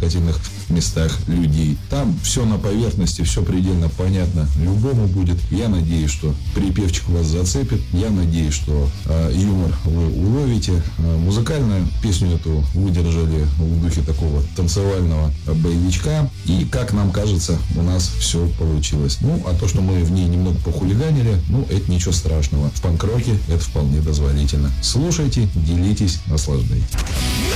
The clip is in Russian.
развлекательных местах людей. Там все на поверхности, все предельно понятно любому будет. Я надеюсь, что припевчик вас зацепит. Я надеюсь, что юмор вы уловите. Музыкальную песню эту выдержали в духе такого танцевального боевичка. И, как нам кажется, у нас все получилось. Ну, а то, что мы в ней немного похулиганили, ну, это ничего страшного. В панк-роке это вполне дозволительно. Слушайте, делитесь, наслаждайтесь.